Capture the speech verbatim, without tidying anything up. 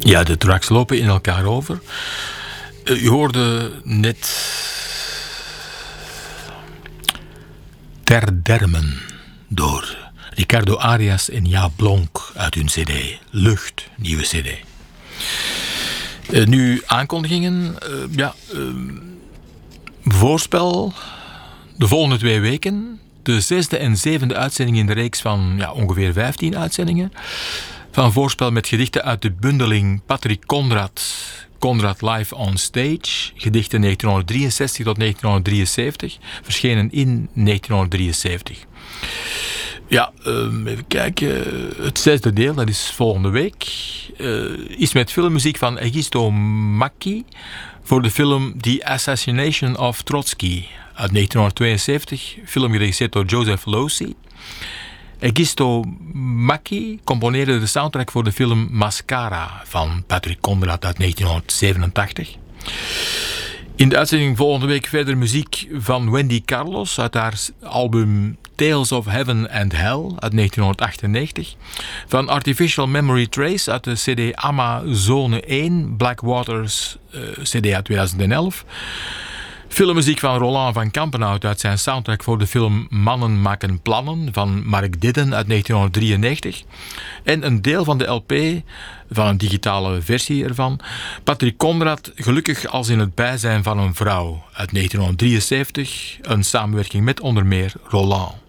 Ja, de tracks lopen in elkaar over. U hoorde net Ter Dermen door Ricardo Arias en Jaap Blonk uit hun cd. Lucht, nieuwe cd. Uh, nu aankondigingen. Uh, ja, uh, voorspel. De volgende twee weken. De zesde en zevende uitzending in de reeks van ja, ongeveer vijftien uitzendingen. Van voorspel met gedichten uit de bundeling Patrick Conrad. Conrad Live on Stage. Gedichten negentienhonderddrieënzestig tot negentienhonderddrieënzeventig. Verschenen in negentienhonderddrieënzeventig. Ja, um, even kijken. Het zesde deel, dat is volgende week. Uh, is met filmmuziek van Egisto Macchi. Voor de film The Assassination of Trotsky. Uit negentienhonderdtweeënzeventig. Film geregisseerd door Joseph Losey. Egisto Macchi componeerde de soundtrack voor de film Mascara van Patrick Conrad uit negentienhonderdzevenentachtig. In de uitzending volgende week verder muziek van Wendy Carlos uit haar album Tales of Heaven and Hell uit negentienhonderdachtennegentig. Van Artificial Memory Trace uit de cd Amazone één, Black Waters uh, cd uit tweeduizend elf. Filmmuziek van Roland van Kampenhout uit zijn soundtrack voor de film Mannen maken plannen van Mark Didden uit negentienhonderddrieënnegentig. En een deel van de L P, van een digitale versie ervan, Patrick Conrad, Gelukkig als in het bijzijn van een vrouw uit negentienhonderddrieënzeventig. Een samenwerking met onder meer Roland.